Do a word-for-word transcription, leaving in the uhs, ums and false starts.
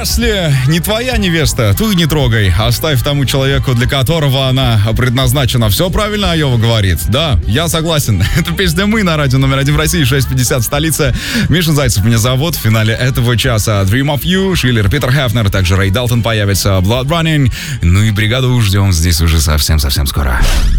Если не твоя невеста, ту и не трогай. Оставь тому человеку, для которого она предназначена. Все правильно Айова говорит. Да, я согласен. Это песня «Мы» на радио номер один в России, шесть пятьдесят, столица. Миша Зайцев меня зовут. В финале этого часа Dream of You, Шиллер, Питер Хефнер, также Рэй Далтон появится, Blood Running. Ну и бригаду ждем здесь уже совсем-совсем скоро.